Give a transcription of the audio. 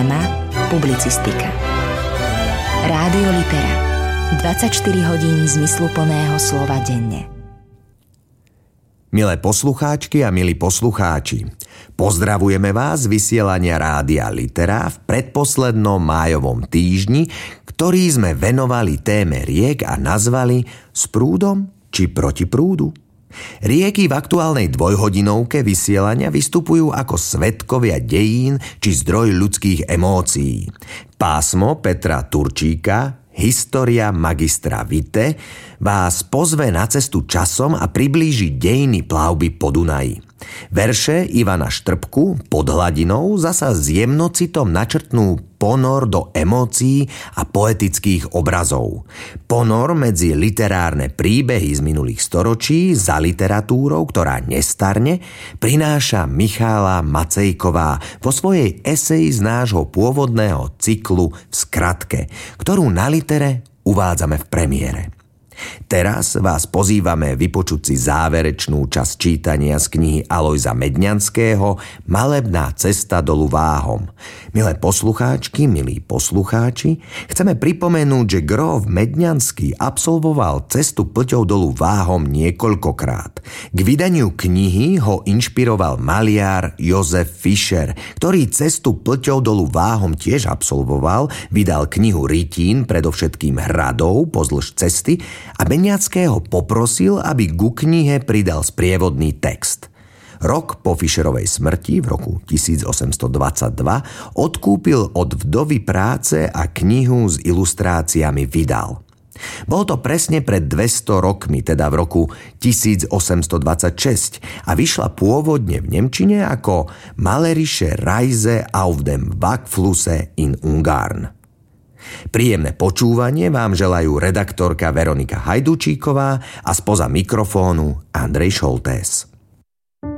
téma publicistika. Rádio Litera. 24 hodín zmysluplného slova denne. Milé poslucháčky a milí poslucháči, pozdravujeme vás z vysielania Rádia Litera v predposlednom májovom týždni, ktorý sme venovali téme riek a nazvali S prúdom či proti prúdu. Rieky v aktuálnej dvojhodinovke vysielania vystupujú ako svedkovia dejín či zdroj ľudských emócií. Pásmo Petra Turčíka, História magistra Vitae, vás pozve na cestu časom a priblíži dejiny plavby po Dunaji. Verše Ivana Štrbku Pod hladinou zasa s jemnocitom načrtnú ponor do emócií a poetických obrazov. Ponor medzi literárne príbehy z minulých storočí za literatúrou, ktorá nestarne, prináša Michála Macejková vo svojej eseji z nášho pôvodného cyklu v skratke, ktorú na Litere uvádzame v premiére. Teraz vás pozývame vypočuť si záverečnú časť čítania z knihy Alojza Medňanského Malebná cesta dolu Váhom. Milé poslucháčky, milí poslucháči, chceme pripomenúť, že Gróf Medňanský absolvoval cestu Plťou dolu Váhom niekoľkokrát. K vydaniu knihy ho inšpiroval maliar Jozef Fischer, ktorý cestu Plťou dolu Váhom tiež absolvoval, vydal knihu Rytín, predovšetkým hradov pozdĺž cesty, a Medňanského poprosil, aby ku knihe pridal sprievodný text. Rok po Fischerovej smrti v roku 1822 odkúpil od vdovy práce a knihu s ilustráciami vydal. Bol to presne pred 200 rokmi, teda v roku 1826 a vyšla pôvodne v nemčine ako Malerische Reise auf dem Wagflusse in Ungarn. Príjemné počúvanie vám želajú redaktorka Veronika Hajdučíková a spoza mikrofónu Andrej Šoltés.